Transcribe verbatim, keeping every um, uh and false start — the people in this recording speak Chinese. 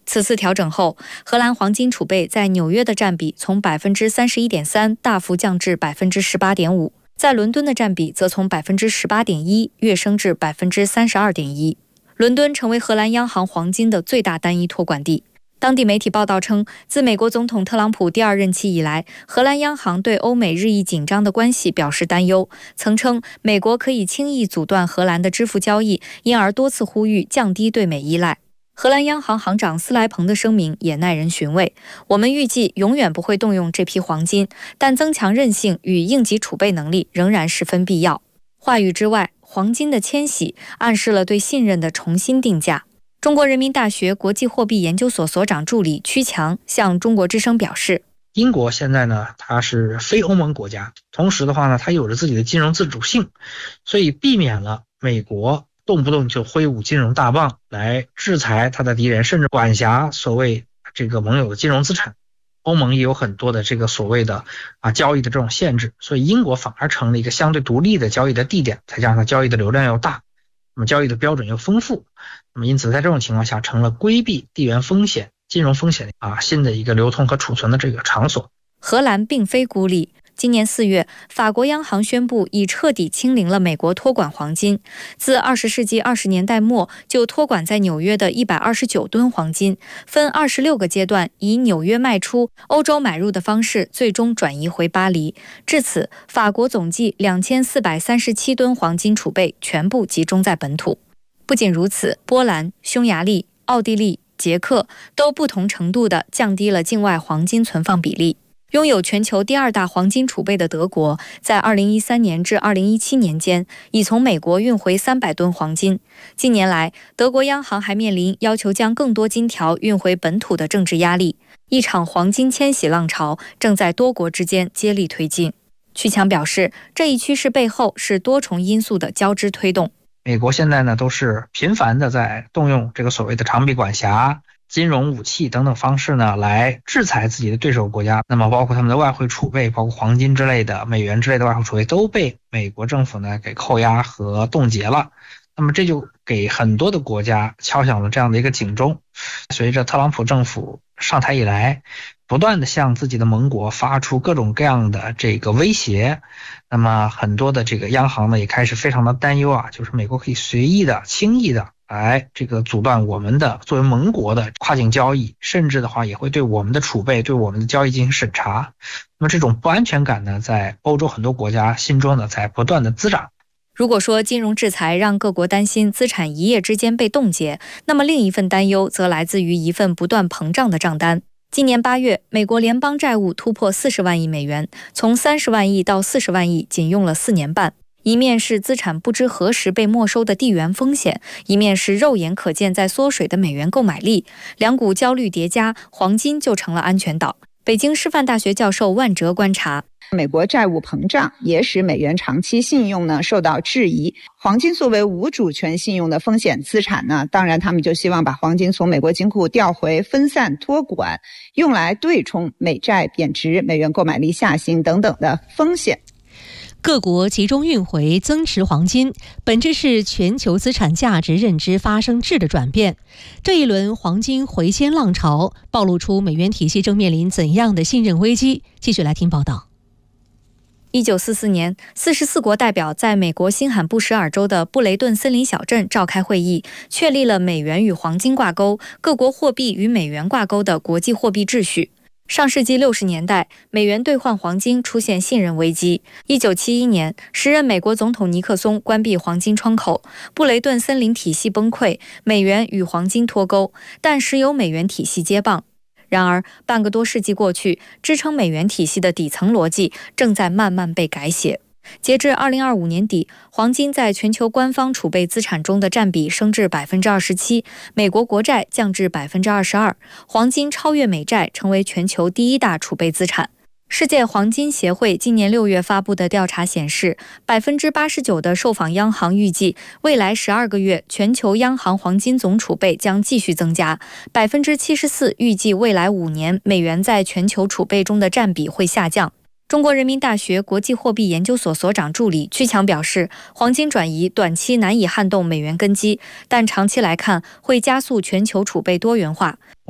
此次调整后，荷兰黄金储备在纽约的占比从 百分之三十一点三 大幅降至 百分之十八点五， 在伦敦的占比则从 百分之十八点一 跃升至 百分之三十二点一。伦敦成为荷兰央行黄金的最大单一托管地。当地媒体报道称，自美国总统特朗普第二任期以来，荷兰央行对欧美日益紧张的关系表示担忧，曾称美国可以轻易阻断荷兰的支付交易，因而多次呼吁降低对美依赖。荷兰央行行长斯莱彭的声明也耐人寻味，我们预计永远不会动用这批黄金，但增强韧性与应急储备能力仍然十分必要。话语之外，黄金的迁徙暗示了对信任的重新定价。中国人民大学国际货币研究所所长助理曲强向中国之声表示， 英国现在呢，它是非欧盟国家，同时的话呢，它有着自己的金融自主性，所以避免了美国动不动就挥舞金融大棒来制裁它的敌人，甚至管辖所谓这个盟友的金融资产。欧盟也有很多的这个所谓的啊交易的这种限制，所以英国反而成了一个相对独立的交易的地点，再加上它交易的流量又大，那么交易的标准又丰富，那么因此在这种情况下成了规避地缘风险、金融风险啊新的一个流通和储存的这个场所。 荷兰并非孤立。今年四月，法国央行宣布已彻底清零了美国托管黄金。自二十世纪二十年代末就托管在纽约的一百二十九吨黄金，分二十六个阶段以纽约卖出、欧洲买入的方式，最终转移回巴黎。至此，法国总计两千四百三十七吨黄金储备全部集中在本土。不仅如此，波兰、匈牙利、奥地利、捷克都不同程度地降低了境外黄金存放比例。拥有全球第二大黄金储备的德国，在二零一三年至二零一七年间，已从美国运回三百吨黄金。近年来，德国央行还面临要求将更多金条运回本土的政治压力。一场黄金迁徙浪潮正在多国之间接力推进。曲强表示，这一趋势背后是多重因素的交织推动。 美国现在呢，都是频繁的在动用这个所谓的长臂管辖、金融武器等等方式呢，来制裁自己的对手国家。那么包括他们的外汇储备，包括黄金之类的、美元之类的外汇储备，都被美国政府呢给扣押和冻结了。那么这就给很多的国家敲响了这样的一个警钟。随着特朗普政府上台以来，不断的向自己的盟国发出各种各样的这个威胁，那么很多的这个央行呢也开始非常的担忧啊，就是美国可以随意的、轻易的来这个阻断我们的作为盟国的跨境交易，甚至的话也会对我们的储备、对我们的交易进行审查。那么这种不安全感呢，在欧洲很多国家心中呢在不断的滋长。 如果说金融制裁让各国担心资产一夜之间被冻结，那么另一份担忧则来自于一份不断膨胀的账单。今年八月，美国联邦债务突破四十万亿美元，从三十万亿到四十万亿仅用了四年半。一面是资产不知何时被没收的地缘风险，一面是肉眼可见在缩水的美元购买力，两股焦虑叠加，黄金就成了安全岛。北京师范大学教授万哲观察， 美国债务膨胀也使美元长期信用呢受到质疑。黄金作为无主权信用的风险资产呢，当然他们就希望把黄金从美国金库调回分散托管，用来对冲美债贬值、美元购买力下行等等的风险。 各国集中运回增持黄金，本质是全球资产价值认知发生质的转变。这一轮黄金回迁浪潮暴露出美元体系正面临怎样的信任危机？继续来听报道。 一九四四年，四十四国代表在美国新罕布什尔州的布雷顿森林小镇召开会议，确立了美元与黄金挂钩、各国货币与美元挂钩的国际货币秩序。上世纪六十年代，美元兑换黄金出现信任危机。一九七一年，时任美国总统尼克松关闭黄金窗口，布雷顿森林体系崩溃，美元与黄金脱钩，但时有美元体系接棒。然而，半个多世纪过去，支撑美元体系的底层逻辑正在慢慢被改写。截至二零二五年底，黄金在全球官方储备资产中的占比升至 百分之二十七， 美国国债降至 百分之二十二， 黄金超越美债成为全球第一大储备资产。世界黄金协会今年六月发布的调查显示， 百分之八十九 的受访央行预计未来十二个月全球央行黄金总储备将继续增加， 百分之七十四 预计未来五年美元在全球储备中的占比会下降。中国人民大学国际货币研究所所长助理曲强表示，黄金转移短期难以撼动美元根基，但长期来看会加速全球储备多元化。